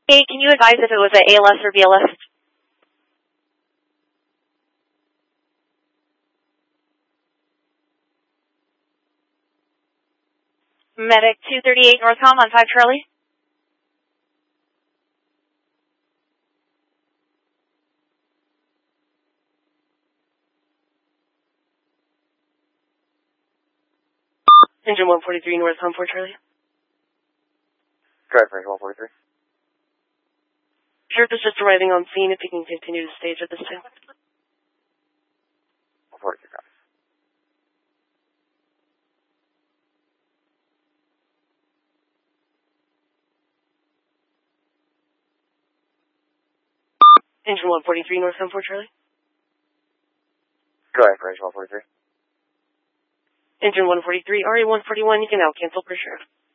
Hey, can you advise if it was a ALS or BLS? Medic 238 Northcom on 5 Charlie. Engine 143 Northcom 4 Charlie. Drive range 143. Sheriff is just arriving on scene if he can continue to stage at this time. 143 copies. Engine 143 Northcom 4 Charlie. Drive range 143. Engine 143, RA 141, you can now cancel for Sheriff.